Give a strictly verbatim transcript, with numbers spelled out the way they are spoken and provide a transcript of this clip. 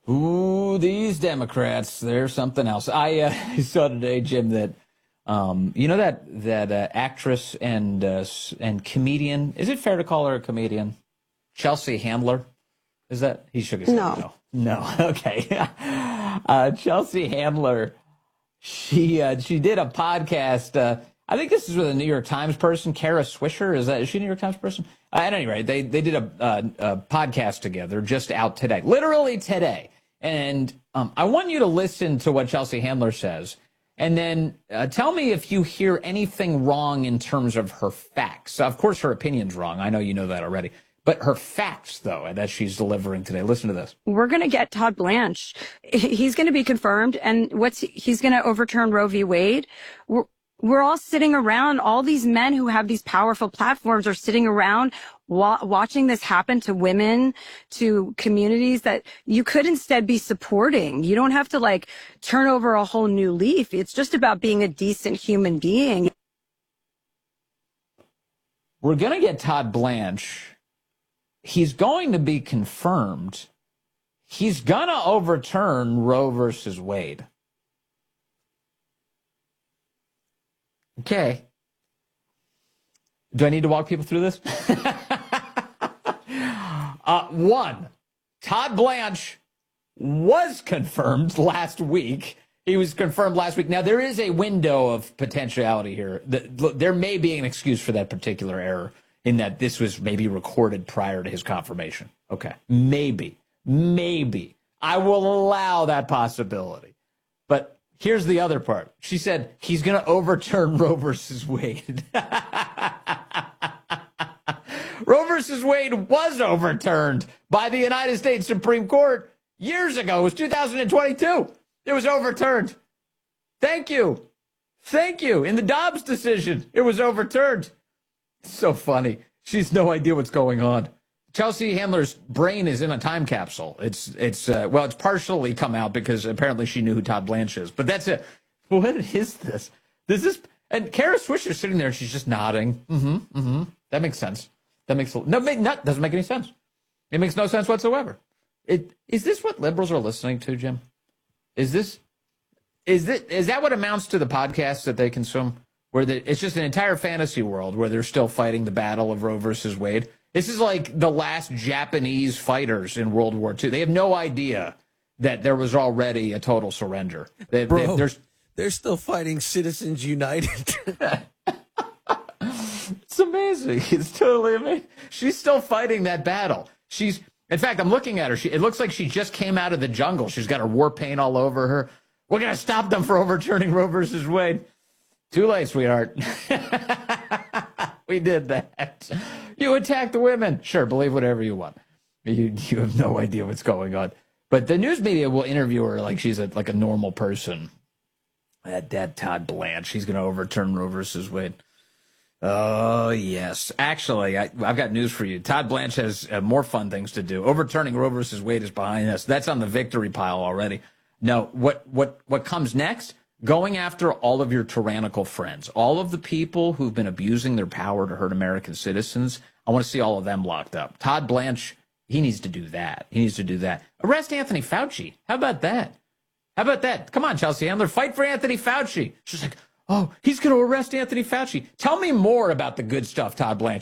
Ooh, these Democrats, they're something else. I uh, saw today, Jim, that um, you know that that uh, actress and uh, and comedian. Is it fair to call her a comedian? Chelsea Handler. Is that he shook his head? No. No. No. Okay. uh, Chelsea Handler. She uh, she did a podcast. Uh, I think this is with a New York Times person, Kara Swisher. Is that is she a New York Times person? Uh, at any rate, they they did a, a, a podcast together, just out today, literally today. And um, I want you to listen to what Chelsea Handler says, and then uh, tell me if you hear anything wrong in terms of her facts. Of course, her opinion's wrong. I know you know that already. But her facts, though, that she's delivering today. Listen to this. We're going to get Todd Blanche. He's going to be confirmed, and what's he's going to overturn Roe v. Wade. We're, we're all sitting around. All these men who have these powerful platforms are sitting around wa- watching this happen to women, to communities that you could instead be supporting. You don't have to, like, turn over a whole new leaf. It's just about being a decent human being. We're going to get Todd Blanche. He's going to be confirmed. He's going to overturn Roe versus Wade. Okay. Do I need to walk people through this? uh, one, Todd Blanche was confirmed last week. He was confirmed last week. Now, there is a window of potentiality here. There may be an excuse for that particular error, in that this was maybe recorded prior to his confirmation. Okay, maybe, maybe. I will allow that possibility. But here's the other part. She said he's going to overturn Roe versus Wade. Roe versus Wade was overturned by the United States Supreme Court years ago. It was two thousand twenty-two. It was overturned. Thank you. Thank you. In the Dobbs decision, it was overturned. So funny. She's no idea what's going on. Chelsea Handler's brain is in a time capsule. It's, it's uh, well, it's partially come out because apparently she knew who Todd Blanche is. But that's it. What is this? This is, and Kara Swisher's sitting there and she's just nodding. Mm-hmm, mm-hmm. That makes sense. That makes, no, make, not, doesn't make any sense. It makes no sense whatsoever. It, is this what liberals are listening to, Jim? Is this, is this, is that what amounts to the podcasts that they consume? Where the, it's just an entire fantasy world where they're still fighting the battle of Roe versus Wade. This is like the last Japanese fighters in World War Two. They have no idea that there was already a total surrender. They, Bro, they, they're still fighting Citizens United. It's amazing. It's totally amazing. She's still fighting that battle. She's, in fact, I'm looking at her. She, it looks like she just came out of the jungle. She's got her war paint all over her. We're going to stop them for overturning Roe versus Wade. Too late, sweetheart. We did that. You attacked the women. Sure, believe whatever you want. You you have no idea what's going on. But the news media will interview her like she's a, like a normal person. That dad Todd Blanche, he's going to overturn Roe versus Wade. Oh, yes. Actually, I, I've got news for you. Todd Blanche has uh, more fun things to do. Overturning Roe versus Wade is behind us. That's on the victory pile already. No, what what what comes next? Going after all of your tyrannical friends, all of the people who've been abusing their power to hurt American citizens. I want to see all of them locked up. Todd Blanche, he needs to do that. He needs to do that. Arrest Anthony Fauci. How about that? How about that? Come on, Chelsea Handler, fight for Anthony Fauci. She's like, oh, he's going to arrest Anthony Fauci. Tell me more about the good stuff, Todd Blanche.